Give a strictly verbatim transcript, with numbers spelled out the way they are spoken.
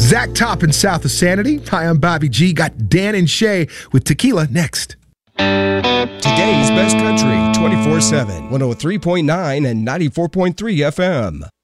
Zach Top and South of Sanity. Hi, I'm Bobby G. Got Dan and Shay with Tequila next. Today's Best Country, twenty-four seven, one oh three point nine and ninety-four point three F M.